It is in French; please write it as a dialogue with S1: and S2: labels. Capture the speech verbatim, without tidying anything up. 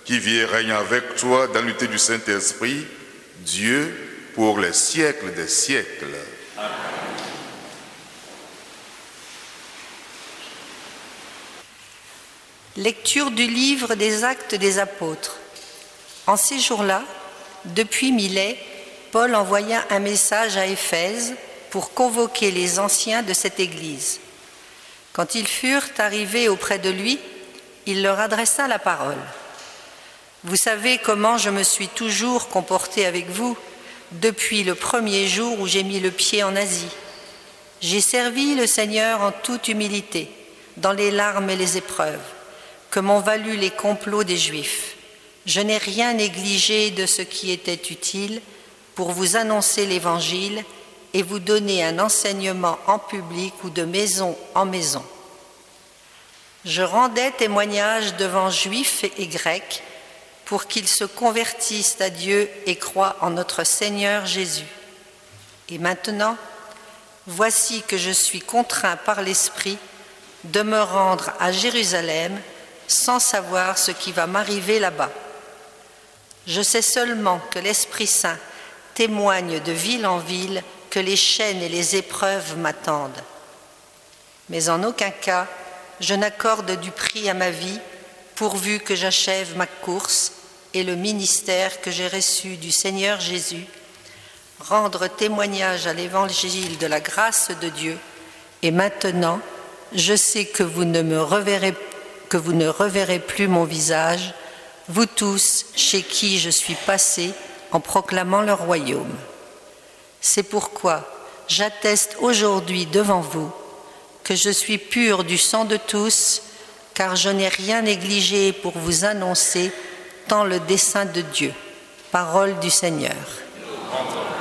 S1: qui vit et règne avec toi dans l'unité du Saint-Esprit, Dieu, pour les siècles des siècles. Amen.
S2: Lecture du livre des Actes des Apôtres. En ces jours-là, depuis Milet, Paul envoya un message à Éphèse pour convoquer les anciens de cette église. Quand ils furent arrivés auprès de lui, il leur adressa la parole. « Vous savez comment je me suis toujours comporté avec vous depuis le premier jour où j'ai mis le pied en Asie. J'ai servi le Seigneur en toute humilité, dans les larmes et les épreuves, que m'ont valu les complots des Juifs. Je n'ai rien négligé de ce qui était utile pour vous annoncer l'Évangile et vous donner un enseignement en public ou de maison en maison. Je rendais témoignage devant Juifs et Grecs pour qu'ils se convertissent à Dieu et croient en notre Seigneur Jésus. Et maintenant, voici que je suis contraint par l'Esprit de me rendre à Jérusalem sans savoir ce qui va m'arriver là-bas. Je sais seulement que l'Esprit Saint témoigne de ville en ville que les chaînes et les épreuves m'attendent. Mais en aucun cas, je n'accorde du prix à ma vie, pourvu que j'achève ma course et le ministère que j'ai reçu du Seigneur Jésus, rendre témoignage à l'évangile de la grâce de Dieu. Et maintenant, je sais que vous ne me reverrez, que vous ne reverrez plus mon visage, vous tous chez qui je suis passé en proclamant le royaume. C'est pourquoi j'atteste aujourd'hui devant vous que je suis pur du sang de tous, car je n'ai rien négligé pour vous annoncer tant le dessein de Dieu. Parole du Seigneur.